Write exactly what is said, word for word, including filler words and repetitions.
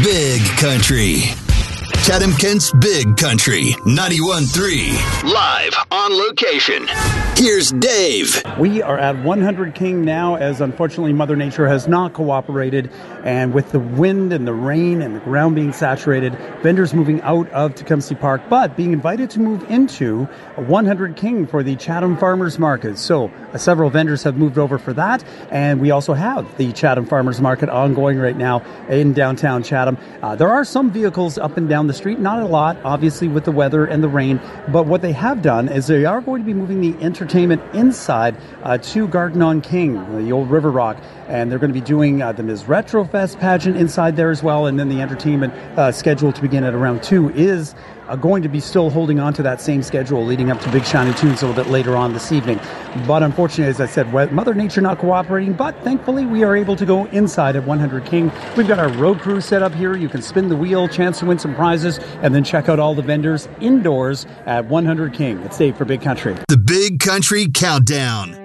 Big Country. Chatham Kent's Big Country, ninety-one point three. Live on location. Here's Dave. We are at one hundred King now, as unfortunately Mother Nature has not cooperated. And with the wind and the rain and the ground being saturated, vendors moving out of Tecumseh Park, but being invited to move into one hundred King for the Chatham Farmers Market. So uh, several vendors have moved over for that. And we also have the Chatham Farmers Market ongoing right now in downtown Chatham. Uh, there are some vehicles up and down the street, not a lot, obviously, with the weather and the rain. But what they have done is they are going to be moving the entertainment inside uh, to Garden on King, the old River Rock. And they're going to be doing uh, the Miz Retrofest pageant inside there as well. And then the entertainment uh, schedule to begin at around two is uh, going to be still holding on to that same schedule leading up to Big Shiny Tunes a little bit later on this evening. But unfortunately, as I said, Mother Nature not cooperating. But thankfully, we are able to go inside at one hundred King. We've got our road crew set up here. You can spin the wheel, chance to win some prizes, and then check out all the vendors indoors at one hundred King. It's Dave for Big Country. The Big Country Countdown.